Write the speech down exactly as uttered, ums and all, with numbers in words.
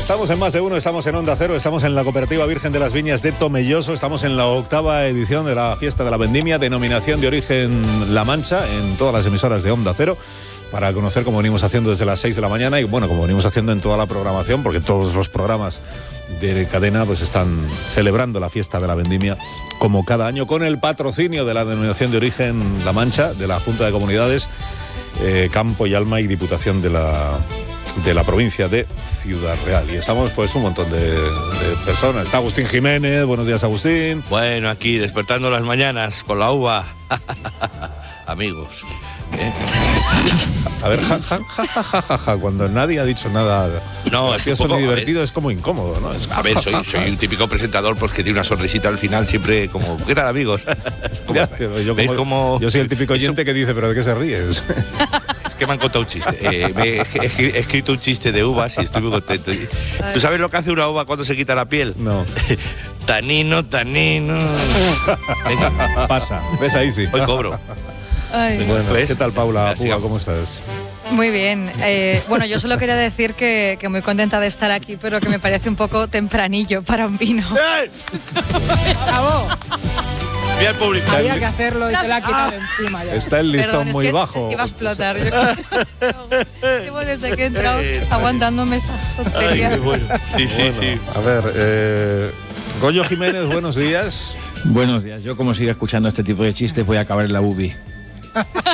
Estamos en Más de Uno, estamos en Onda Cero, estamos en la Cooperativa Virgen de las Viñas de Tomelloso, estamos en la octava edición de la Fiesta de la Vendimia, denominación de origen La Mancha, en todas las emisoras de Onda Cero, para conocer cómo venimos haciendo desde las seis de la mañana y bueno, como venimos haciendo en toda la programación, porque todos los programas de cadena pues están celebrando la Fiesta de la Vendimia como cada año, con el patrocinio de la denominación de origen La Mancha, de la Junta de Comunidades, eh, Campo y Alma y Diputación de la... de la provincia de Ciudad Real. Y estamos pues un montón de, de personas. Está Agustín Jiménez, buenos días Agustín. Bueno, aquí despertando las mañanas con la uva. Amigos. ¿Eh? A ver, ja, ja, ja, ja, ja, ja, ja, cuando nadie ha dicho nada no, gracioso es poco, ni divertido, es como incómodo, ¿no? Es, a ver, soy, soy un típico presentador pues, que tiene una sonrisita al final, siempre como, ¿qué tal, amigos? Ya, yo, como, como, yo soy el típico oyente que dice, ¿pero de qué se ríes? Es que me han contado un chiste. Eh, me he, he, he escrito un chiste de uvas y estoy muy contento. ¿Tú sabes lo que hace una uva cuando se quita la piel? No. Tanino, tanino. Pasa. ¿Ves? Ahí sí. Hoy cobro. Ay. Bueno, ¿qué tal, Paula Puga? ¿Cómo estás? Muy bien. Eh, bueno, yo solo quería decir que, que muy contenta de estar aquí, pero que me parece un poco tempranillo para un vino. ¡Eh! ¡Bravo! Mira el público. Había que hacerlo y se la ha quitado ah, encima ya. Está el listón Perdón, muy es que bajo. Iba a explotar. Yo, llevo desde que he entrado aguantándome esta tontería. Ay, bueno. Sí, sí, bueno, sí. A ver, eh, Goyo Jiménez, buenos días. Buenos días. Yo, como siga escuchando este tipo de chistes, voy a acabar en la U B I.